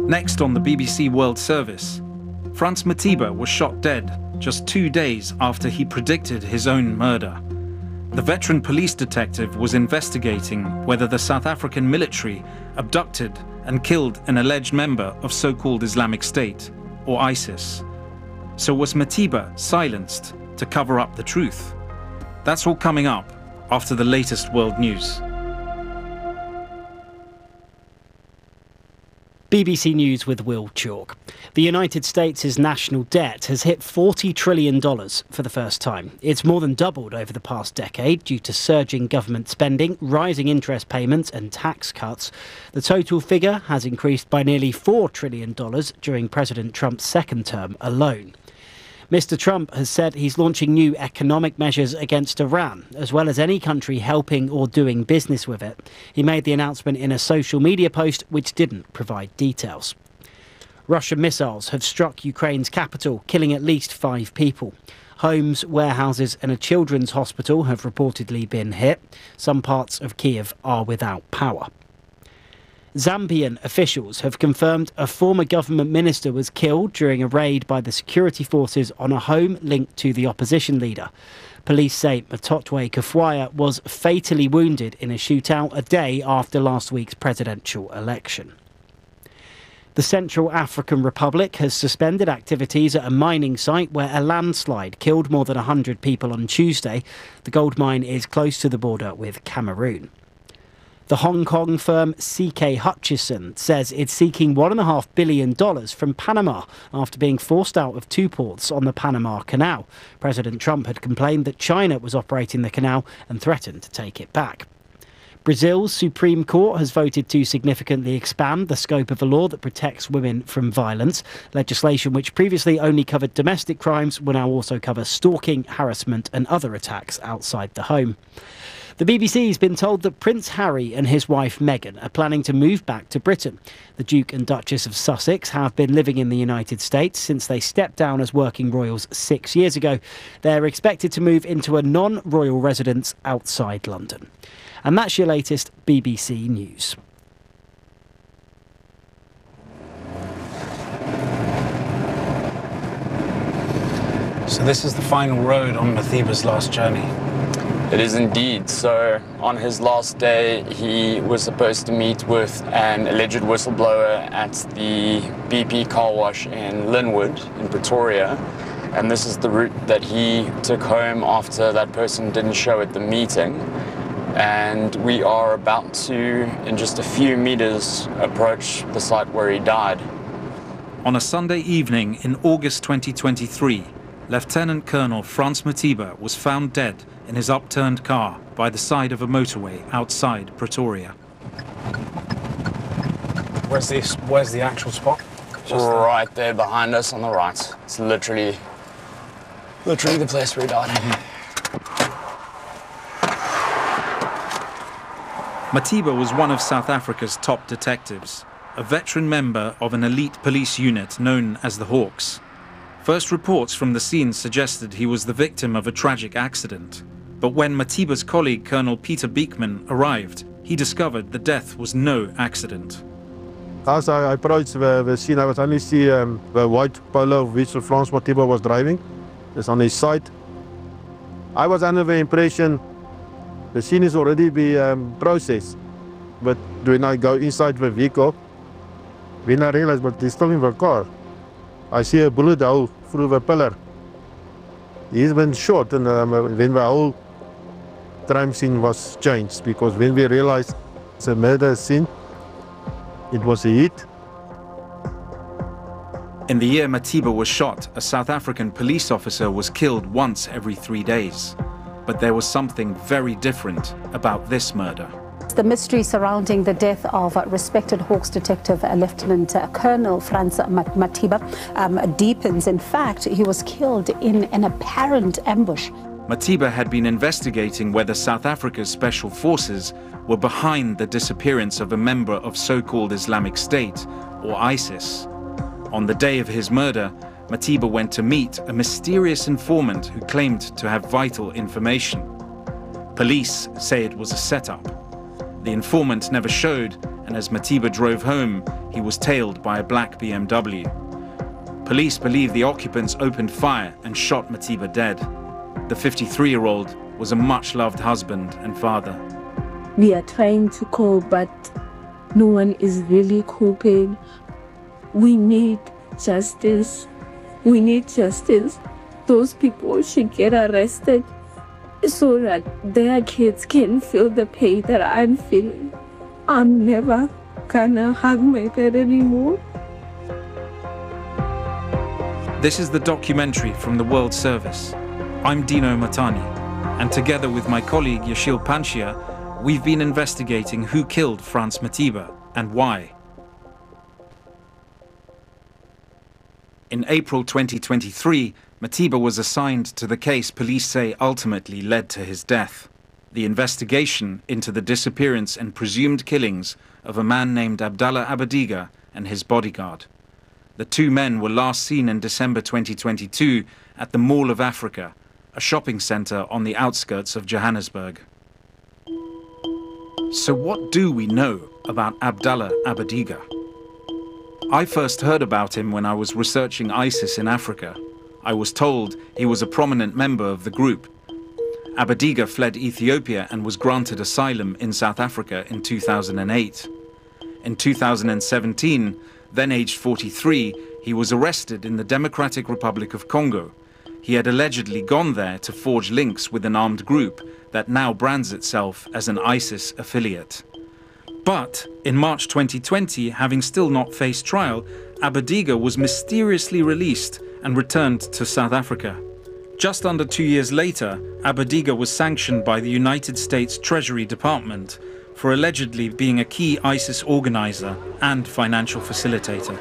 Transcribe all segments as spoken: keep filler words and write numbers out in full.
Next on the B B C World Service, Frans Matiba was shot dead just two days after he predicted his own murder. The veteran police detective was investigating whether the South African military abducted and killed an alleged member of so-called Islamic State, or ISIS. So was Matiba silenced to cover up the truth? That's all coming up after the latest world news. B B C News with Will Chalk. The United States' national debt has hit forty trillion dollars for the first time. It's more than doubled over the past decade due to surging government spending, rising interest payments and tax cuts. The total figure has increased by nearly four trillion dollars during President Trump's second term alone. Mister Trump has said he's launching new economic measures against Iran, as well as any country helping or doing business with it. He made the announcement in a social media post which didn't provide details. Russian missiles have struck Ukraine's capital, killing at least five people. Homes, warehouses and a children's hospital have reportedly been hit. Some parts of Kiev are without power. Zambian officials have confirmed a former government minister was killed during a raid by the security forces on a home linked to the opposition leader. Police say Mototwe Kafwaya was fatally wounded in a shootout a day after last week's presidential election. The Central African Republic has suspended activities at a mining site where a landslide killed more than one hundred people on Tuesday. The gold mine is close to the border with Cameroon. The Hong Kong firm C K Hutchison says it's seeking one point five billion dollars from Panama after being forced out of two ports on the Panama Canal. President Trump had complained that China was operating the canal and threatened to take it back. Brazil's Supreme Court has voted to significantly expand the scope of a law that protects women from violence. Legislation which previously only covered domestic crimes will now also cover stalking, harassment and other attacks outside the home. The B B C has been told that Prince Harry and his wife Meghan are planning to move back to Britain. The Duke and Duchess of Sussex have been living in the United States since they stepped down as working royals six years ago. They're expected to move into a non-royal residence outside London. And that's your latest B B C News. So this is the final road on Matiba's last journey. It is indeed. So on his last day, he was supposed to meet with an alleged whistleblower at the B P car wash in Linwood in Pretoria. And this is the route that he took home after that person didn't show at the meeting. And we are about to, in just a few meters, approach the site where he died. On a Sunday evening in August twenty twenty-three, Lieutenant Colonel Frans Matiba was found dead in his upturned car by the side of a motorway outside Pretoria. Where's the, where's the actual spot? Just right there behind us on the right. It's literally, literally the place where he died. Mm-hmm. Matiba was one of South Africa's top detectives, a veteran member of an elite police unit known as the Hawks. First reports from the scene suggested he was the victim of a tragic accident. But when Matiba's colleague Colonel Peter Beekman arrived, he discovered the death was no accident. As I approached the, the scene, I was only see um, the white Polo which Frans Matiba was driving. It's on his side. I was under the impression the scene is already be um, processed. But when I go inside the vehicle, when I realized, but he's still in the car, I see a bullet hole through the pillar. He's been shot, and um, then the whole crime scene was changed, because when we realized it's a murder scene, it was a hit. In the year Matiba was shot, a South African police officer was killed once every three days. But there was something very different about this murder. The mystery surrounding the death of respected Hawks detective uh, Lieutenant uh, Colonel Frans Matiba um, deepens. In fact, he was killed in an apparent ambush. Matiba had been investigating whether South Africa's special forces were behind the disappearance of a member of so-called Islamic State, or ISIS. On the day of his murder, Matiba went to meet a mysterious informant who claimed to have vital information. Police say it was a setup. The informant never showed and as Matiba drove home, he was tailed by a black B M W. Police believe the occupants opened fire and shot Matiba dead. The fifty-three-year-old was a much-loved husband and father. We are trying to cope, but no one is really coping. We need justice. We need justice. Those people should get arrested so that their kids can feel the pain that I'm feeling. I'm never gonna hug my dad anymore. This is the documentary from the World Service. I'm Dino Matani, and together with my colleague Yashil Panchia, we've been investigating who killed Frans Matiba and why. In April twenty twenty-three, Matiba was assigned to the case police say ultimately led to his death. The investigation into the disappearance and presumed killings of a man named Abdallah Abadiga and his bodyguard. The two men were last seen in December twenty twenty-two at the Mall of Africa, a shopping centre on the outskirts of Johannesburg. So what do we know about Abdallah Abadiga? I first heard about him when I was researching ISIS in Africa. I was told he was a prominent member of the group. Abadiga fled Ethiopia and was granted asylum in South Africa in two thousand eight. In two thousand seventeen, then aged forty-three, he was arrested in the Democratic Republic of Congo. He had allegedly gone there to forge links with an armed group that now brands itself as an ISIS affiliate. But in March twenty twenty, having still not faced trial, Abadiga was mysteriously released and returned to South Africa. Just under two years later, Abadiga was sanctioned by the United States Treasury Department for allegedly being a key ISIS organizer and financial facilitator.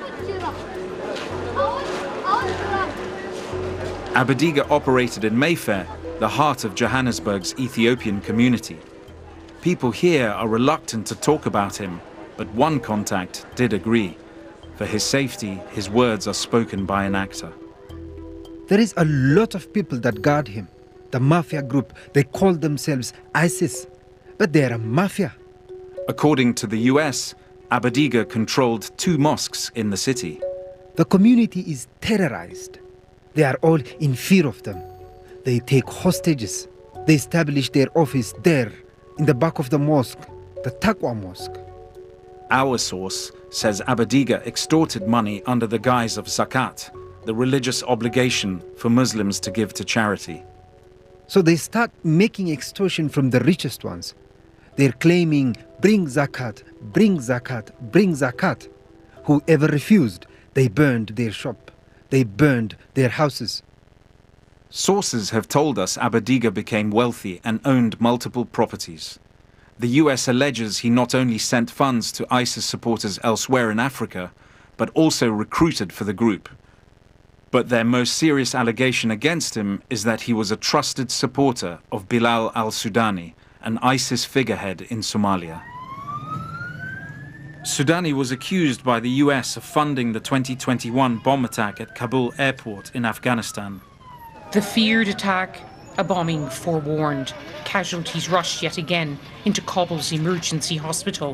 Abadiga operated in Mayfair, the heart of Johannesburg's Ethiopian community. People here are reluctant to talk about him, but one contact did agree. For his safety, his words are spoken by an actor. There is a lot of people that guard him. The mafia group, they call themselves ISIS, but they are a mafia. According to the U S, Abadiga controlled two mosques in the city. The community is terrorized. They are all in fear of them. They take hostages. They establish their office there, in the back of the mosque, the Taqwa Mosque. Our source says Abadiga extorted money under the guise of zakat, the religious obligation for Muslims to give to charity. So they start making extortion from the richest ones. They're claiming, bring zakat, bring zakat, bring zakat. Whoever refused, they burned their shop. They burned their houses. Sources have told us Abadiga became wealthy and owned multiple properties. The U S alleges he not only sent funds to ISIS supporters elsewhere in Africa, but also recruited for the group. But their most serious allegation against him is that he was a trusted supporter of Bilal al-Sudani, an ISIS figurehead in Somalia. Sudani was accused by the U S of funding the twenty twenty-one bomb attack at Kabul airport in Afghanistan. The feared attack, a bombing forewarned. Casualties rushed yet again into Kabul's emergency hospital.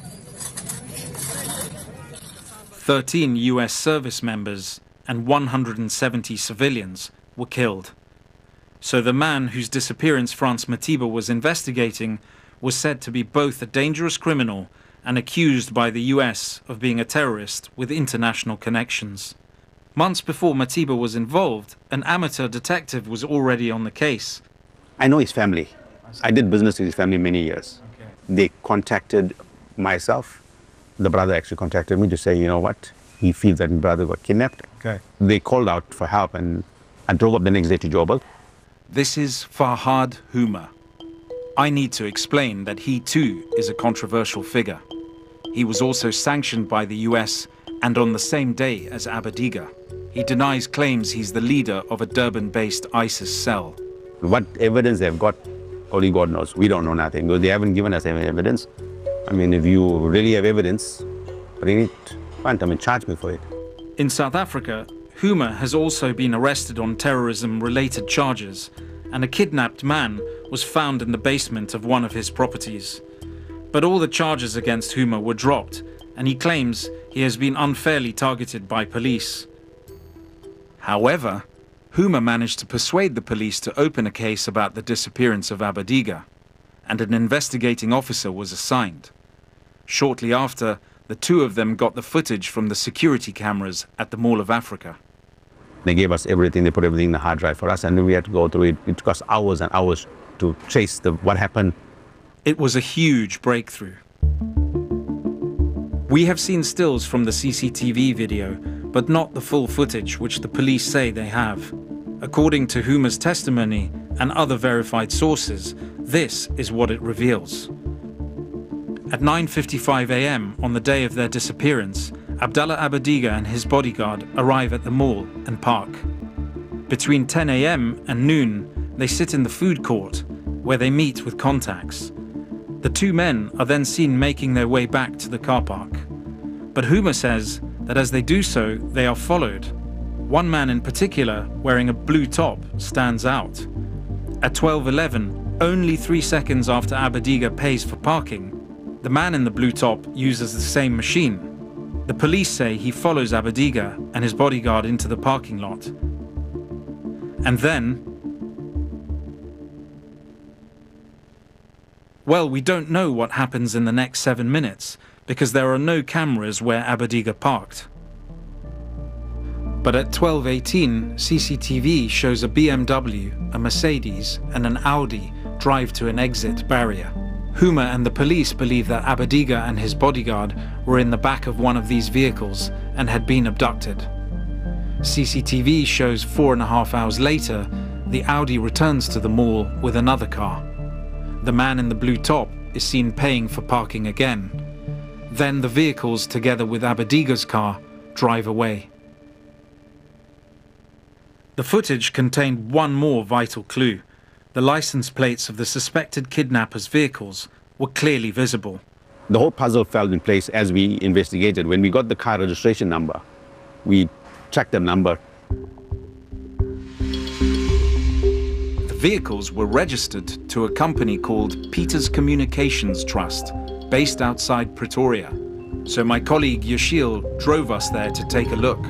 Thirteen U S service members and one hundred seventy civilians were killed. So the man whose disappearance Frans Matiba was investigating was said to be both a dangerous criminal and accused by the U S of being a terrorist with international connections. Months before Matiba was involved, an amateur detective was already on the case. I know his family. I did business with his family many years. Okay. They contacted myself. The brother actually contacted me to say, you know what, he feels that his brother got kidnapped. Okay. They called out for help, and I drove up the next day to Joburg. This is Farhad Huma. I need to explain that he too is a controversial figure. He was also sanctioned by the U S and on the same day as Abadiga. He denies claims he's the leader of a Durban-based ISIS cell. What evidence they've got, only God knows. We don't know nothing, because they haven't given us any evidence. I mean, if you really have evidence, bring it, fine, I mean, charge me for it. In South Africa, Huma has also been arrested on terrorism-related charges, and a kidnapped man was found in the basement of one of his properties. But all the charges against Huma were dropped, and he claims he has been unfairly targeted by police. However, Huma managed to persuade the police to open a case about the disappearance of Abadiga, and an investigating officer was assigned. Shortly after, the two of them got the footage from the security cameras at the Mall of Africa. They gave us everything, they put everything in the hard drive for us, and then we had to go through it. It took us hours and hours to trace the, what happened. It was a huge breakthrough. We have seen stills from the C C T V video, but not the full footage which the police say they have. According to Huma's testimony and other verified sources, this is what it reveals. At nine fifty-five a m on the day of their disappearance, Abdallah Abadiga and his bodyguard arrive at the mall and park. Between ten a m and noon, they sit in the food court, where they meet with contacts. The two men are then seen making their way back to the car park. But Huma says that as they do so, they are followed. One man in particular, wearing a blue top, stands out. At twelve eleven, only three seconds after Abadiga pays for parking, the man in the blue top uses the same machine. The police say he follows Abadiga and his bodyguard into the parking lot. And then, well, we don't know what happens in the next seven minutes because there are no cameras where Abadiga parked. But at twelve eighteen, C C T V shows a B M W, a Mercedes, and an Audi drive to an exit barrier. Huma and the police believe that Abadiga and his bodyguard were in the back of one of these vehicles and had been abducted. C C T V shows four and a half hours later, the Audi returns to the mall with another car. The man in the blue top is seen paying for parking again. Then the vehicles, together with Abadiga's car, drive away. The footage contained one more vital clue. The license plates of the suspected kidnappers' vehicles were clearly visible. The whole puzzle fell in place as we investigated. When we got the car registration number, we tracked the number. The vehicles were registered to a company called Peters Communications Trust, based outside Pretoria. So my colleague Yashil drove us there to take a look.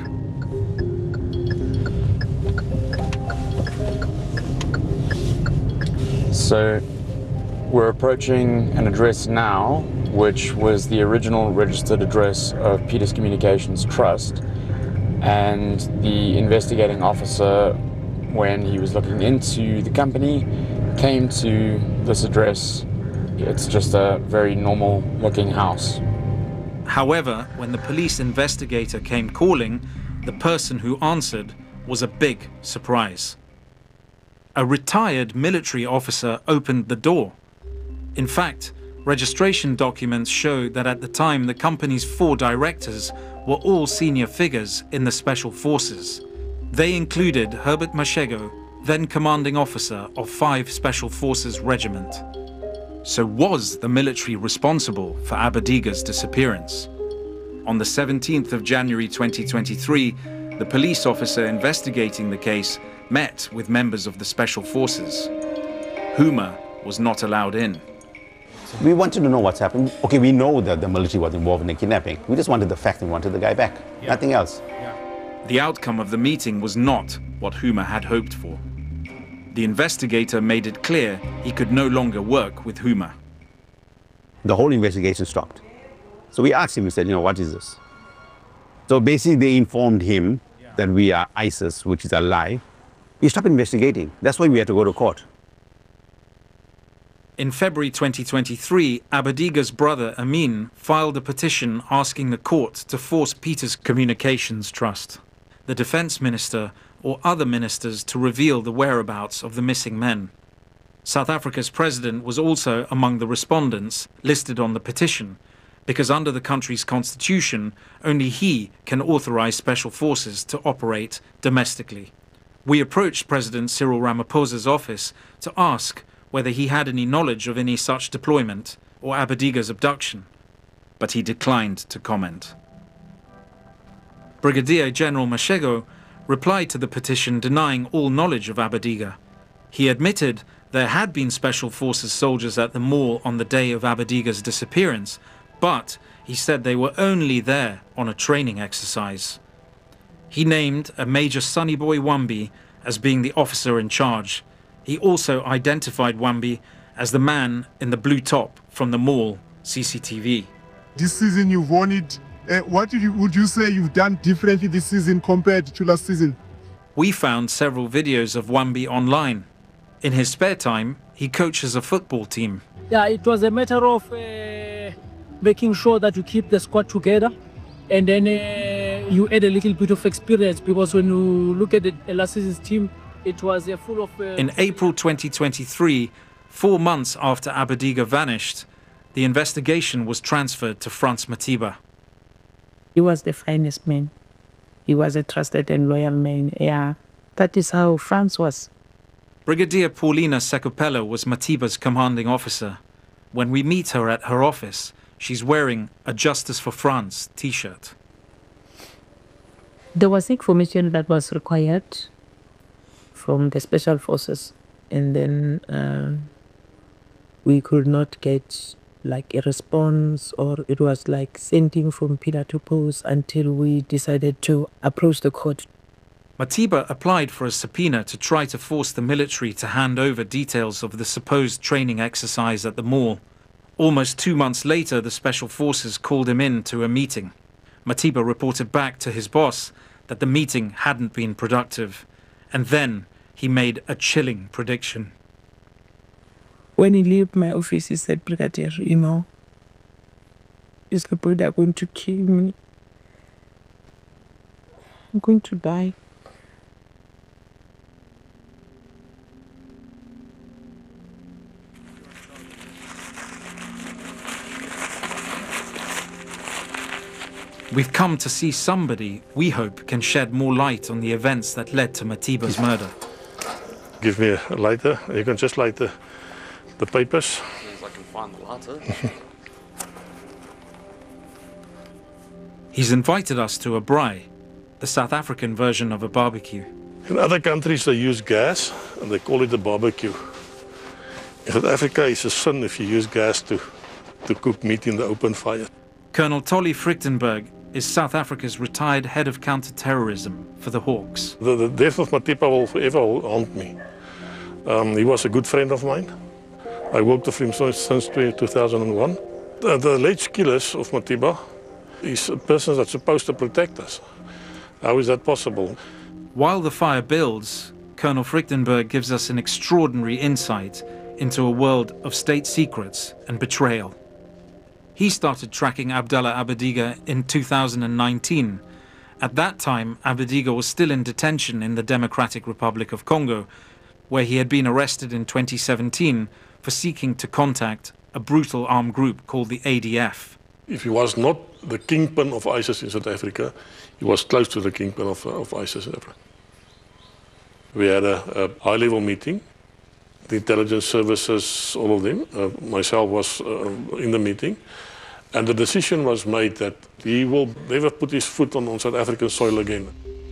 So we're approaching an address now, which was the original registered address of Peters Communications Trust. And the investigating officer, when he was looking into the company, came to this address. It's just a very normal looking house. However, when the police investigator came calling, the person who answered was a big surprise. A retired military officer opened the door. In fact, registration documents show that at the time the company's four directors were all senior figures in the Special Forces. They included Herbert Mashego, then commanding officer of five Special Forces Regiment. So was the military responsible for Abadiga's disappearance? On the seventeenth of January twenty twenty-three, the police officer investigating the case met with members of the Special Forces. Huma was not allowed in. We wanted to know what's happened. Okay, we know that the military was involved in the kidnapping. We just wanted the fact and wanted the guy back. Yeah. Nothing else. Yeah. The outcome of the meeting was not what Huma had hoped for. The investigator made it clear he could no longer work with Huma. The whole investigation stopped. So we asked him, we said, you know, what is this? So basically they informed him yeah. that we are ISIS, which is a lie. We stopped investigating. That's why we had to go to court. In February twenty twenty-three, Abadiga's brother Amin filed a petition asking the court to force Peters Communications Trust, the defense minister, or other ministers to reveal the whereabouts of the missing men. South Africa's president was also among the respondents listed on the petition, because under the country's constitution, only he can authorize special forces to operate domestically. We approached President Cyril Ramaphosa's office to ask whether he had any knowledge of any such deployment or Abadiga's abduction, but he declined to comment. Brigadier General Mashego replied to the petition denying all knowledge of Abadiga. He admitted There had been Special Forces soldiers at the mall on the day of Abediga's disappearance, but he said they were only there on a training exercise. He named a Major Sonnyboy Wambi as being the officer in charge. He also identified Wambi as the man in the blue top from the mall C C T V. This season you've won it. Uh, what would you, would you say you've done differently this season compared to last season? We found several videos of Wambi online. In his spare time, he coaches a football team. Yeah, it was a matter of uh, making sure that you keep the squad together, and then uh, you add a little bit of experience, because when you look at the last season's team, it was uh, full of... Uh, In April twenty twenty-three, four months after Abediga vanished, the investigation was transferred to Frans Matiba. He was the finest man. He was a trusted and loyal man. Yeah, that is how Frans was. Brigadier Paulina Sekupelo was Matiba's commanding officer. When we meet her at her office, she's wearing a Justice for France t-shirt. There was information that was required from the Special Forces, and then uh, we could not get like a response, or it was like sending from pillar to post until we decided to approach the court. Matiba applied for a subpoena to try to force the military to hand over details of the supposed training exercise at the mall. Almost two months later, the Special Forces called him in to a meeting. Matiba reported back to his boss that the meeting hadn't been productive, and then he made a chilling prediction. When he left my office, he said, "Brigadier, you know, is the boy that going to kill me? I'm going to die." We've come to see somebody we hope can shed more light on the events that led to Matiba's murder. Give me a lighter. You can just light the, the papers. As I can find the lighter. He's invited us to a braai, the South African version of a barbecue. In other countries they use gas and they call it a barbecue. In South Africa it's a sin if you use gas to, to cook meat in the open fire. Colonel Tolly Frichtenberg is South Africa's retired head of counter-terrorism for the Hawks. The, the death of Matiba will forever haunt me. Um, he was a good friend of mine. I worked with him since two thousand one. The, the alleged killers of Matiba is a person that's supposed to protect us. How is that possible? While the fire builds, Colonel Frichtenberg gives us an extraordinary insight into a world of state secrets and betrayal. He started tracking Abdallah Abediga in two thousand nineteen. At that time, Abediga was still in detention in the Democratic Republic of Congo, where he had been arrested in twenty seventeen for seeking to contact a brutal armed group called the A D F. If he was not the kingpin of ISIS in South Africa, he was close to the kingpin of, of ISIS in Africa. We had a, a high-level meeting. The intelligence services, all of them, uh, myself was uh, in the meeting, and the decision was made that he will never put his foot on, on South African soil again.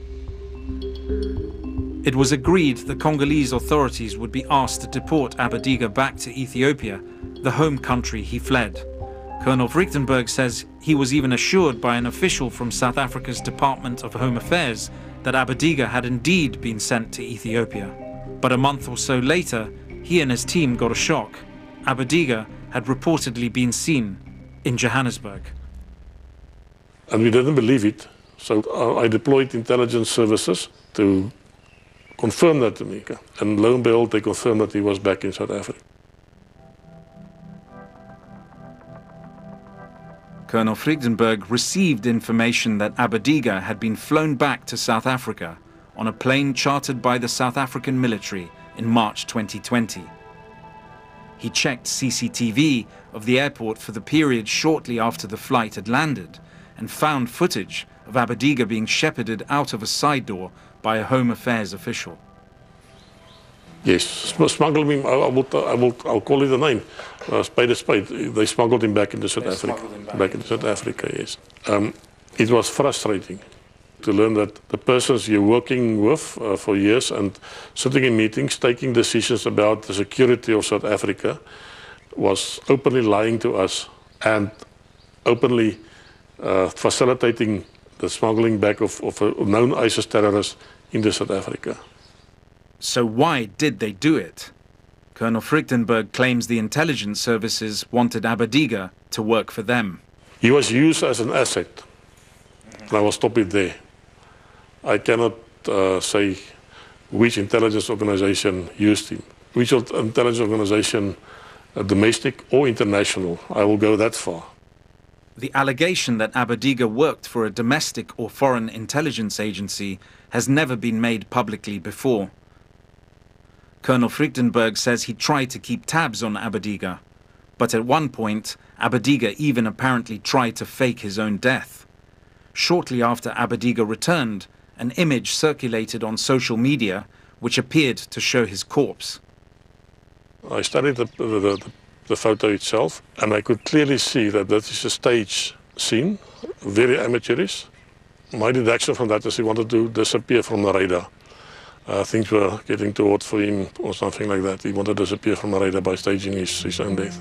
It was agreed the Congolese authorities would be asked to deport Abediga back to Ethiopia, the home country he fled. Colonel Frichtenberg says he was even assured by an official from South Africa's Department of Home Affairs that Abediga had indeed been sent to Ethiopia. But a month or so later, he and his team got a shock. Abediga had reportedly been seen in Johannesburg. And we didn't believe it, so uh, I deployed intelligence services to confirm that to me. And lo and behold, they confirmed that he was back in South Africa. Colonel Frichtenberg received information that Abediga had been flown back to South Africa on a plane chartered by the South African military in March twenty twenty. He checked C C T V of the airport for the period shortly after the flight had landed and found footage of Abediga being shepherded out of a side door by a Home Affairs official. Yes, smuggled him, I will, I will, I'll call it a name, uh, spade a spade. They smuggled him back into South They Africa. smuggled him back. Back into South Africa, yes. Um, it was frustrating. to learn that the persons you're working with uh, for years and sitting in meetings, taking decisions about the security of South Africa, was openly lying to us and openly uh, facilitating the smuggling back of, of a known ISIS terrorists into South Africa. So why did they do it? Colonel Frykdenberg claims the intelligence services wanted Abadiga to work for them. He was used as an asset. And I will stop it there. I cannot uh, say which intelligence organization used him. Which intelligence organization, uh, domestic or international, I will go that far. The allegation that Abadiga worked for a domestic or foreign intelligence agency has never been made publicly before. Colonel Frykdenberg says he tried to keep tabs on Abadiga, but at one point, Abadiga even apparently tried to fake his own death. Shortly after Abadiga returned, an image circulated on social media which appeared to show his corpse. I studied the, the, the, the photo itself, and I could clearly see that that is a stage scene, very amateurish. My deduction from that is he wanted to disappear from the radar. Uh, things were getting too hot for him or something like that. He wanted to disappear from the radar by staging his, his own death.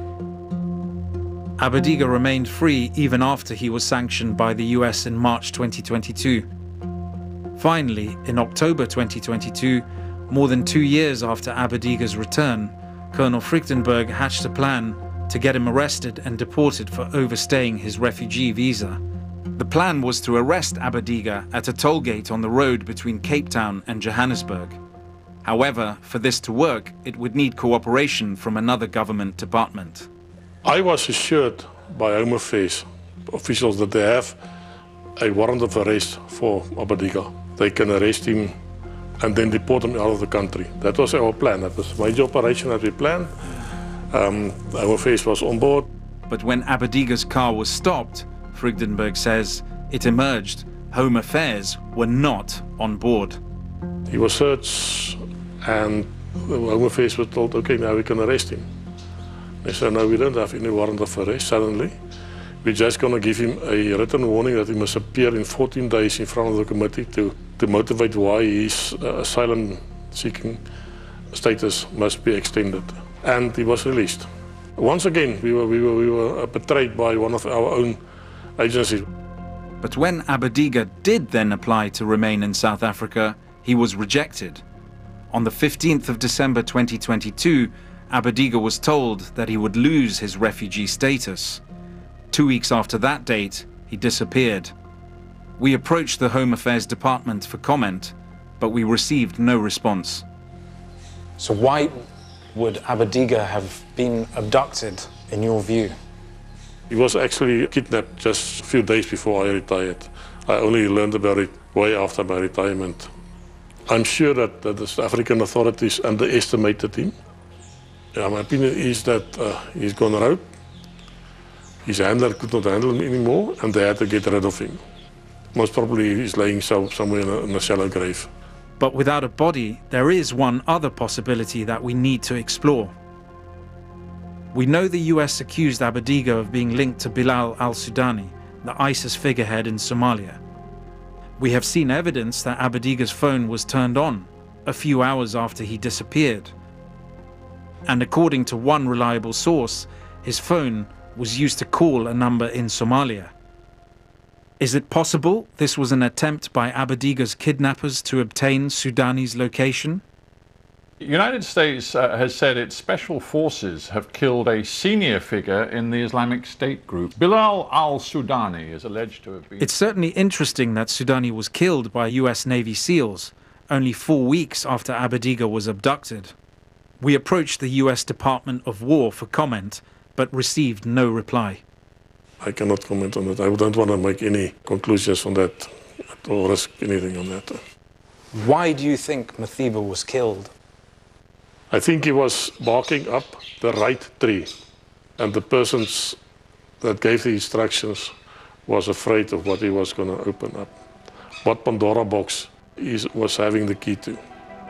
Abadiga remained free even after he was sanctioned by the U S in March twenty twenty-two. Finally, in October twenty twenty-two, more than two years after Abadiga's return, Colonel Frykdenberg hatched a plan to get him arrested and deported for overstaying his refugee visa. The plan was to arrest Abadiga at a toll gate on the road between Cape Town and Johannesburg. However, for this to work, it would need cooperation from another government department. I was assured by Home Affairs officials that they have a warrant of arrest for Abadiga. They can arrest him and then deport him out of the country. That was our plan. That was a major operation that we planned. Um, Home Affairs was on board. But when Abadiga's car was stopped, Frykdenberg says it emerged Home Affairs were not on board. He was searched and the Home Affairs was told, okay, now we can arrest him. They said, no, we don't have any warrant of arrest suddenly. We're just going to give him a written warning that he must appear in fourteen days in front of the committee to, to motivate why his uh, asylum-seeking status must be extended. And he was released. Once again, we were, we were, we were betrayed by one of our own agencies. But when Abadiga did then apply to remain in South Africa, he was rejected. On the fifteenth of December twenty twenty-two, Abadiga was told that he would lose his refugee status. Two weeks after that date, he disappeared. We approached the Home Affairs Department for comment, but we received no response. So why would Abadiga have been abducted, in your view? He was actually kidnapped just a few days before I retired. I only learned about it way after my retirement. I'm sure that, that the South African authorities underestimated him. Yeah, my opinion is that uh, he's gone rogue. His handler could not handle him anymore, and they had to get rid of him. Most probably he's laying so, somewhere in a, in a shallow grave. But without a body, there is one other possibility that we need to explore. We know the U S accused Abadiga of being linked to Bilal al-Sudani, the ISIS figurehead in Somalia. We have seen evidence that Abadiga's phone was turned on a few hours after he disappeared. And according to one reliable source, his phone was used to call a number in Somalia. Is it possible this was an attempt by Abadiga's kidnappers to obtain Sudani's location? The United States uh, has said its special forces have killed a senior figure in the Islamic State group. Bilal al-Sudani is alleged to have been... It's certainly interesting that Sudani was killed by U S Navy SEALs only four weeks after Abadiga was abducted. We approached the U S Department of War for comment, but received no reply. I cannot comment on that. I don't want to make any conclusions on that or risk anything on that. Why do you think Mathiba was killed? I think he was barking up the right tree, and the persons that gave the instructions was afraid of what he was going to open up. What Pandora box he was having the key to.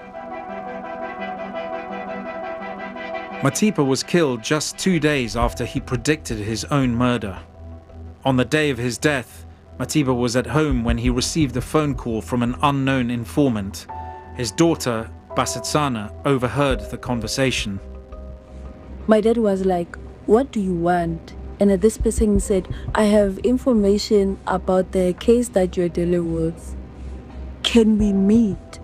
Matiba was killed just two days after he predicted his own murder. On the day of his death, Matiba was at home when he received a phone call from an unknown informant. His daughter, Basetsana, overheard the conversation. My dad was like, "What do you want?" And this person said, "I have information about the case that you're dealing with. Can we meet?"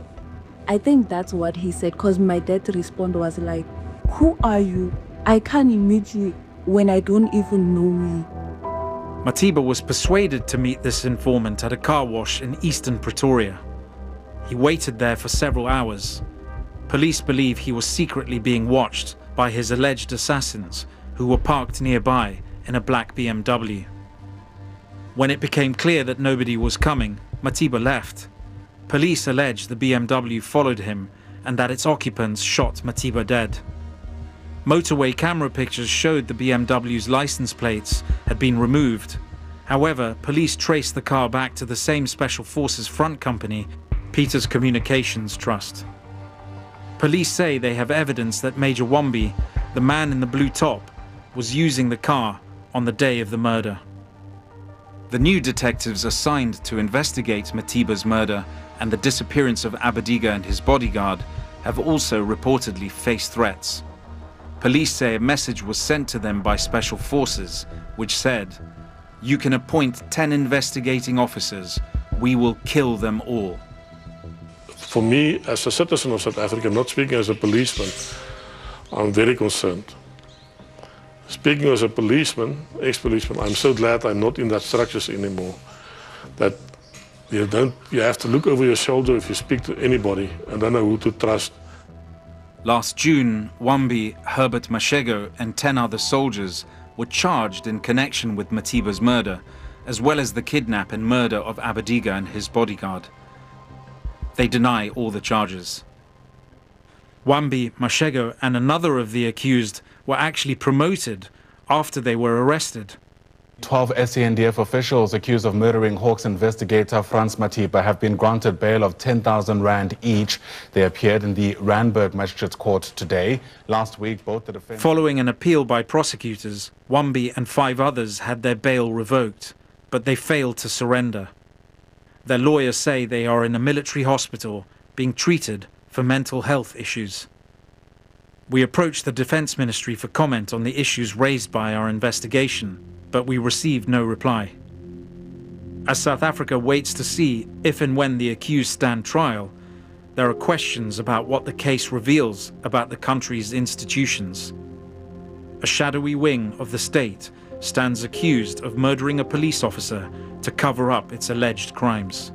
I think that's what he said, because my dad's response was like, "Who are you? I can't meet you when I don't even know you." Matiba was persuaded to meet this informant at a car wash in eastern Pretoria. He waited there for several hours. Police believe he was secretly being watched by his alleged assassins, who were parked nearby in a black B M W. When it became clear that nobody was coming, Matiba left. Police allege the B M W followed him and that its occupants shot Matiba dead. Motorway camera pictures showed the B M W's license plates had been removed. However, police traced the car back to the same Special Forces front company, Peters Communications Trust. Police say they have evidence that Major Wambi, the man in the blue top, was using the car on the day of the murder. The new detectives assigned to investigate Matiba's murder and the disappearance of Abadiga and his bodyguard have also reportedly faced threats. Police say a message was sent to them by Special Forces, which said, "You can appoint ten investigating officers. We will kill them all." For me, as a citizen of South Africa, not speaking as a policeman, I'm very concerned. Speaking as a policeman, ex-policeman, I'm so glad I'm not in that structures anymore. That you don't, you have to look over your shoulder if you speak to anybody and don't know who to trust. Last June, Wambi, Herbert Mashego and ten other soldiers were charged in connection with Matiba's murder, as well as the kidnap and murder of Abadiga and his bodyguard. They deny all the charges. Wambi, Mashego and another of the accused were actually promoted after they were arrested. twelve S A N D F officials accused of murdering Hawks investigator Frans Matiba have been granted bail of ten thousand rand each. They appeared in the Randburg Magistrates Court today. Last week, both the defendants... Following an appeal by prosecutors, Wambi and five others had their bail revoked, but they failed to surrender. Their lawyers say they are in a military hospital being treated for mental health issues. We approached the Defence Ministry for comment on the issues raised by our investigation, but we received no reply. As South Africa waits to see if and when the accused stand trial, there are questions about what the case reveals about the country's institutions. A shadowy wing of the state stands accused of murdering a police officer to cover up its alleged crimes.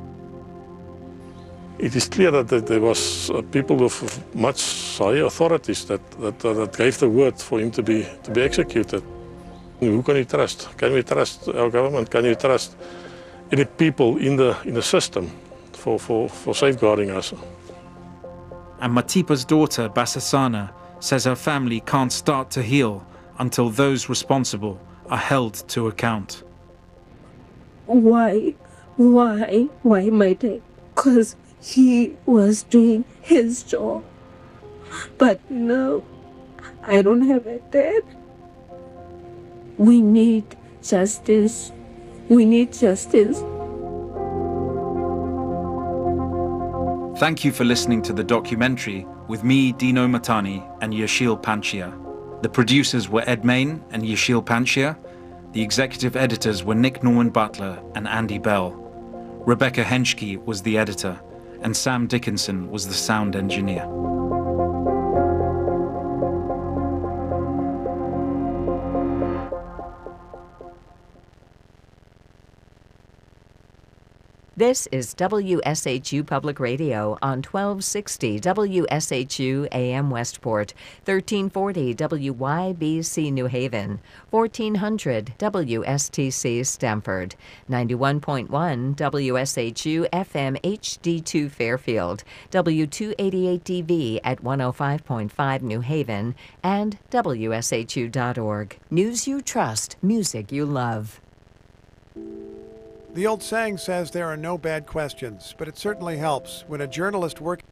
It is clear that, that there was uh, people of much higher authorities that, that, uh, that gave the word for him to be, to be executed. Who can you trust? Can we trust our government? Can you trust any people in the, in the system for, for, for safeguarding us? And Matiba's daughter, Basetsana, says her family can't start to heal until those responsible are held to account. Why? Why? Why my dad? Because he was doing his job. But no, I don't have a dad. We need justice. We need justice. Thank you for listening to the documentary with me, Dino Matani, and Yashil Panchia. The producers were Ed Main and Yashil Panchia. The executive editors were Nick Norman Butler and Andy Bell. Rebecca Henschke was the editor, and Sam Dickinson was the sound engineer. This is W S H U Public Radio on twelve sixty W S H U A M Westport, thirteen forty W Y B C New Haven, fourteen hundred W S T C Stamford, ninety-one point one W S H U F M H D two Fairfield, W two eighty-eight D V at one oh five point five New Haven, and W S H U dot org. News you trust, music you love. The old saying says there are no bad questions, but it certainly helps when a journalist works